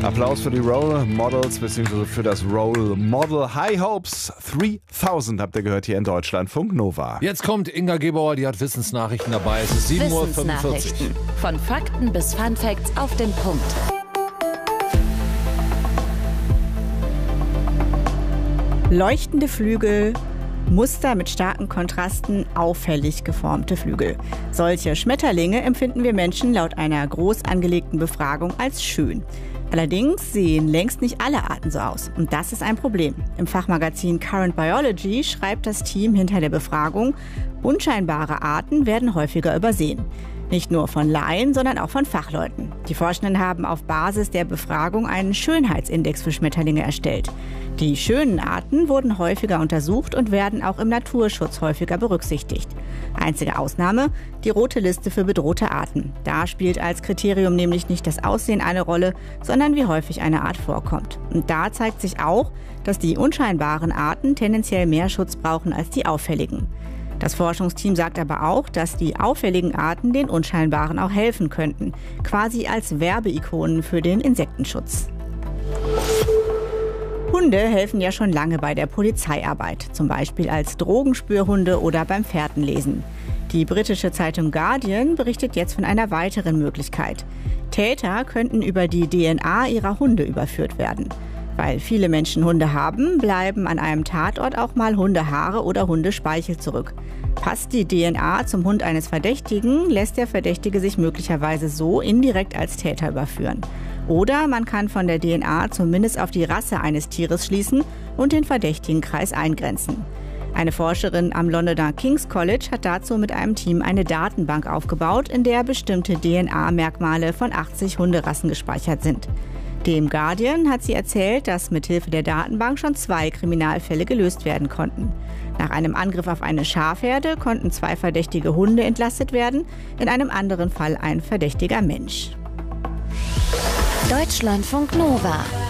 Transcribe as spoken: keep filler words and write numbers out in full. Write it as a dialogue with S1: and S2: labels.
S1: Applaus für die Role Models bzw. für das Role Model. High Hopes dreitausend habt ihr gehört hier in Deutschlandfunk Nova.
S2: Jetzt kommt Inga Gebauer, die hat Wissensnachrichten dabei. Es ist sieben Uhr fünfundvierzig.
S3: Von Fakten bis Fun Facts auf den Punkt.
S4: Leuchtende Flügel, Muster mit starken Kontrasten, auffällig geformte Flügel. Solche Schmetterlinge empfinden wir Menschen laut einer groß angelegten Befragung als schön. Allerdings sehen längst nicht alle Arten so aus. Und das ist ein Problem. Im Fachmagazin Current Biology schreibt das Team hinter der Befragung, unscheinbare Arten werden häufiger übersehen. Nicht nur von Laien, sondern auch von Fachleuten. Die Forschenden haben auf Basis der Befragung einen Schönheitsindex für Schmetterlinge erstellt. Die schönen Arten wurden häufiger untersucht und werden auch im Naturschutz häufiger berücksichtigt. Einzige Ausnahme, die rote Liste für bedrohte Arten. Da spielt als Kriterium nämlich nicht das Aussehen eine Rolle, sondern wie häufig eine Art vorkommt. Und da zeigt sich auch, dass die unscheinbaren Arten tendenziell mehr Schutz brauchen als die auffälligen. Das Forschungsteam sagt aber auch, dass die auffälligen Arten den unscheinbaren auch helfen könnten, quasi als Werbeikonen für den Insektenschutz. Hunde helfen ja schon lange bei der Polizeiarbeit, zum Beispiel als Drogenspürhunde oder beim Fährtenlesen. Die britische Zeitung Guardian berichtet jetzt von einer weiteren Möglichkeit. Täter könnten über die D N A ihrer Hunde überführt werden. Weil viele Menschen Hunde haben, bleiben an einem Tatort auch mal Hundehaare oder Hundespeichel zurück. Passt die D N A zum Hund eines Verdächtigen, lässt der Verdächtige sich möglicherweise so indirekt als Täter überführen. Oder man kann von der D N A zumindest auf die Rasse eines Tieres schließen und den Verdächtigenkreis eingrenzen. Eine Forscherin am Londoner King's College hat dazu mit einem Team eine Datenbank aufgebaut, in der bestimmte D N A-Merkmale von achtzig Hunderassen gespeichert sind. Dem Guardian hat sie erzählt, dass mithilfe der Datenbank schon zwei Kriminalfälle gelöst werden konnten. Nach einem Angriff auf eine Schafherde konnten zwei verdächtige Hunde entlastet werden, in einem anderen Fall ein verdächtiger Mensch.
S3: Deutschlandfunk Nova.